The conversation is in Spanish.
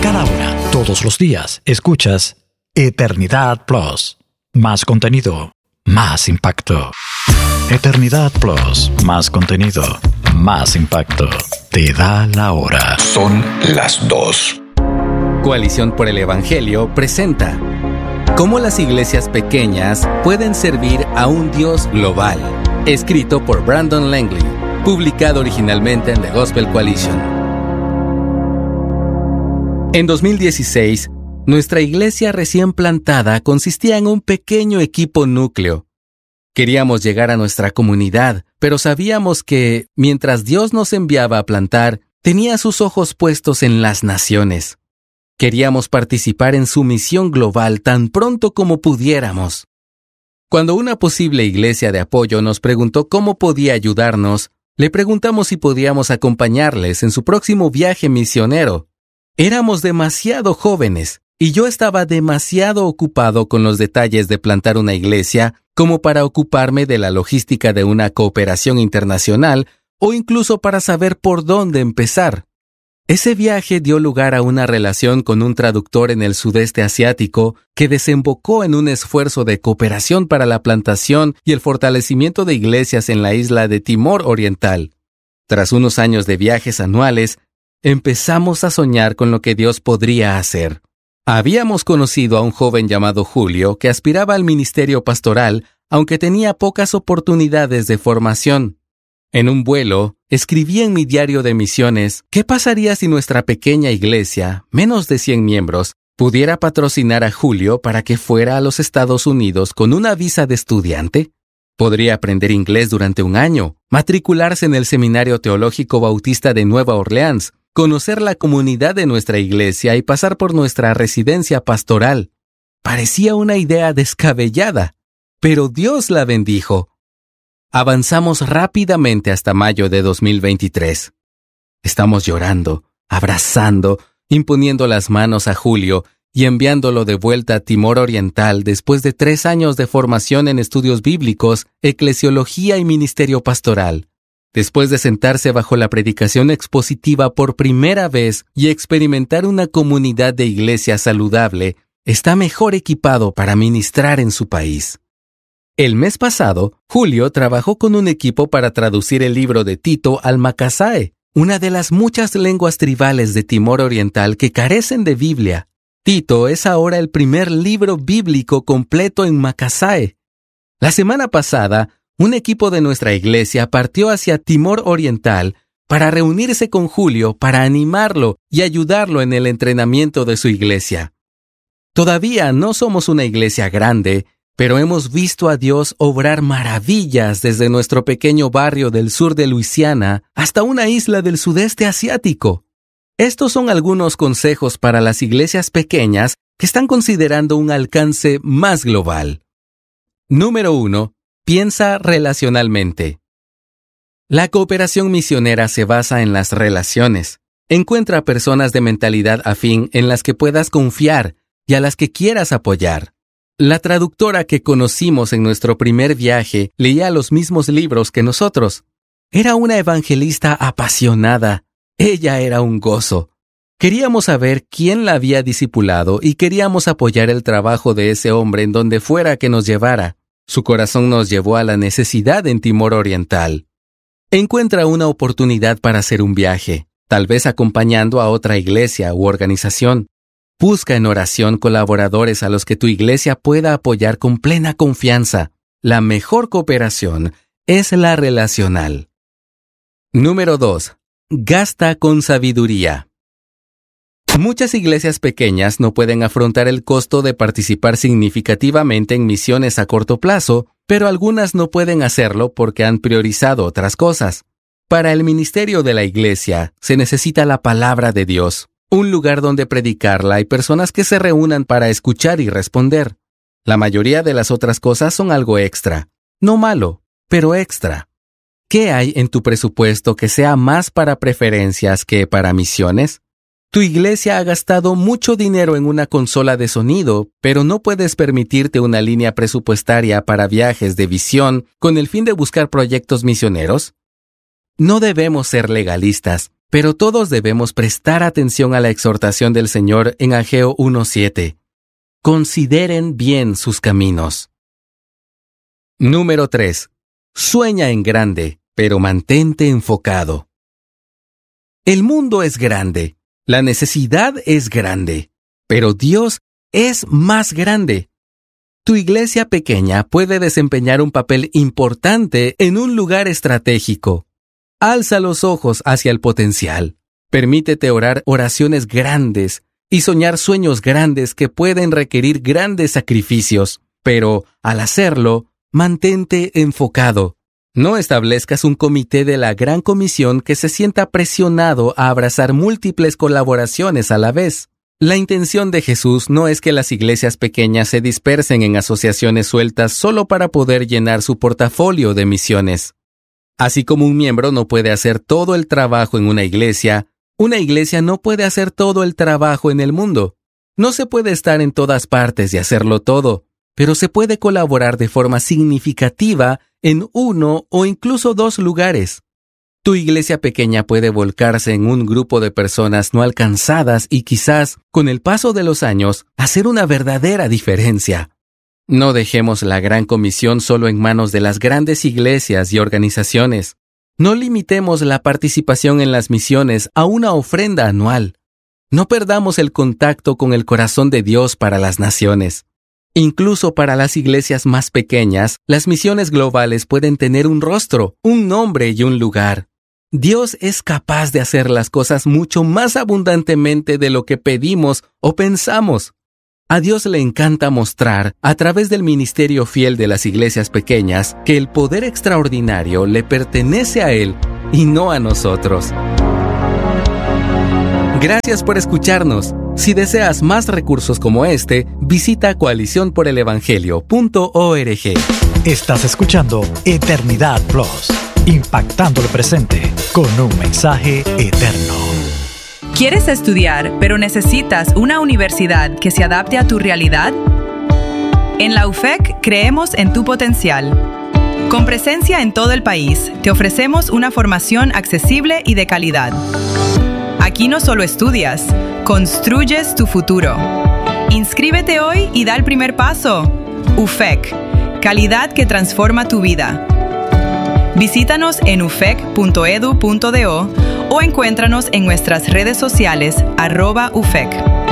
Cada hora, todos los días, escuchas Eternidad Plus. Más contenido, más impacto. Eternidad Plus, más contenido, más impacto. Te da la hora. Son las 2. Coalición por el Evangelio presenta ¿Cómo las iglesias pequeñas pueden servir a un Dios global? Escrito por Brandon Langley, publicado originalmente en The Gospel Coalition. En 2016, nuestra iglesia recién plantada consistía en un pequeño equipo núcleo. Queríamos llegar a nuestra comunidad, pero sabíamos que, mientras Dios nos enviaba a plantar, tenía sus ojos puestos en las naciones. Queríamos participar en su misión global tan pronto como pudiéramos. Cuando una posible iglesia de apoyo nos preguntó cómo podía ayudarnos, le preguntamos si podíamos acompañarles en su próximo viaje misionero. Éramos demasiado jóvenes y yo estaba demasiado ocupado con los detalles de plantar una iglesia como para ocuparme de la logística de una cooperación internacional o incluso para saber por dónde empezar. Ese viaje dio lugar a una relación con un traductor en el sudeste asiático que desembocó en un esfuerzo de cooperación para la plantación y el fortalecimiento de iglesias en la isla de Timor Oriental. Tras unos años de viajes anuales, empezamos a soñar con lo que Dios podría hacer. Habíamos conocido a un joven llamado Julio que aspiraba al ministerio pastoral, aunque tenía pocas oportunidades de formación. En un vuelo, escribí en mi diario de misiones, ¿qué pasaría si nuestra pequeña iglesia, menos de 100 miembros, pudiera patrocinar a Julio para que fuera a los Estados Unidos con una visa de estudiante? Podría aprender inglés durante un año, matricularse en el Seminario Teológico Bautista de Nueva Orleans, conocer la comunidad de nuestra iglesia y pasar por nuestra residencia pastoral. Parecía una idea descabellada, pero Dios la bendijo. Avanzamos rápidamente hasta mayo de 2023. Estamos llorando, abrazando, imponiendo las manos a Julio y enviándolo de vuelta a Timor Oriental después de 3 años de formación en estudios bíblicos, eclesiología y ministerio pastoral. Después de sentarse bajo la predicación expositiva por primera vez y experimentar una comunidad de iglesia saludable, está mejor equipado para ministrar en su país. El mes pasado, Julio trabajó con un equipo para traducir el libro de Tito al Macasae, una de las muchas lenguas tribales de Timor Oriental que carecen de Biblia. Tito es ahora el primer libro bíblico completo en Macasae. La semana pasada, un equipo de nuestra iglesia partió hacia Timor Oriental para reunirse con Julio para animarlo y ayudarlo en el entrenamiento de su iglesia. Todavía no somos una iglesia grande, pero hemos visto a Dios obrar maravillas desde nuestro pequeño barrio del sur de Luisiana hasta una isla del sudeste asiático. Estos son algunos consejos para las iglesias pequeñas que están considerando un alcance más global. Número 1. Piensa relacionalmente. La cooperación misionera se basa en las relaciones. Encuentra personas de mentalidad afín en las que puedas confiar y a las que quieras apoyar. La traductora que conocimos en nuestro primer viaje leía los mismos libros que nosotros. Era una evangelista apasionada. Ella era un gozo. Queríamos saber quién la había discipulado y queríamos apoyar el trabajo de ese hombre en donde fuera que nos llevara. Su corazón nos llevó a la necesidad en Timor Oriental. Encuentra una oportunidad para hacer un viaje, tal vez acompañando a otra iglesia u organización. Busca en oración colaboradores a los que tu iglesia pueda apoyar con plena confianza. La mejor cooperación es la relacional. Número 2. Gasta con sabiduría. Muchas iglesias pequeñas no pueden afrontar el costo de participar significativamente en misiones a corto plazo, pero algunas no pueden hacerlo porque han priorizado otras cosas. Para el ministerio de la iglesia se necesita la palabra de Dios, un lugar donde predicarla y personas que se reúnan para escuchar y responder. La mayoría de las otras cosas son algo extra. No malo, pero extra. ¿Qué hay en tu presupuesto que sea más para preferencias que para misiones? Tu iglesia ha gastado mucho dinero en una consola de sonido, pero no puedes permitirte una línea presupuestaria para viajes de visión con el fin de buscar proyectos misioneros. No debemos ser legalistas, pero todos debemos prestar atención a la exhortación del Señor en Ageo 1:7. Consideren bien sus caminos. Número 3. Sueña en grande, pero mantente enfocado. El mundo es grande, la necesidad es grande, pero Dios es más grande. Tu iglesia pequeña puede desempeñar un papel importante en un lugar estratégico. Alza los ojos hacia el potencial. Permítete orar oraciones grandes y soñar sueños grandes que pueden requerir grandes sacrificios, pero al hacerlo, mantente enfocado. No establezcas un comité de la Gran Comisión que se sienta presionado a abrazar múltiples colaboraciones a la vez. La intención de Jesús no es que las iglesias pequeñas se dispersen en asociaciones sueltas solo para poder llenar su portafolio de misiones. Así como un miembro no puede hacer todo el trabajo en una iglesia no puede hacer todo el trabajo en el mundo. No se puede estar en todas partes y hacerlo todo, pero se puede colaborar de forma significativa en uno o incluso 2 lugares. Tu iglesia pequeña puede volcarse en un grupo de personas no alcanzadas y quizás, con el paso de los años, hacer una verdadera diferencia. No dejemos la Gran Comisión solo en manos de las grandes iglesias y organizaciones. No limitemos la participación en las misiones a una ofrenda anual. No perdamos el contacto con el corazón de Dios para las naciones. Incluso para las iglesias más pequeñas, las misiones globales pueden tener un rostro, un nombre y un lugar. Dios es capaz de hacer las cosas mucho más abundantemente de lo que pedimos o pensamos. A Dios le encanta mostrar, a través del ministerio fiel de las iglesias pequeñas, que el poder extraordinario le pertenece a Él y no a nosotros. Gracias por escucharnos. Si deseas más recursos como este, visita coaliciónporelevangelio.org. Estás escuchando Eternidad Plus, impactando el presente con un mensaje eterno. ¿Quieres estudiar, pero necesitas una universidad que se adapte a tu realidad? En la UFEC creemos en tu potencial. Con presencia en todo el país, te ofrecemos una formación accesible y de calidad. Aquí no solo estudias, construyes tu futuro. Inscríbete hoy y da el primer paso. UFEC, calidad que transforma tu vida. Visítanos en ufec.edu.do o encuéntranos en nuestras redes sociales @UFEC.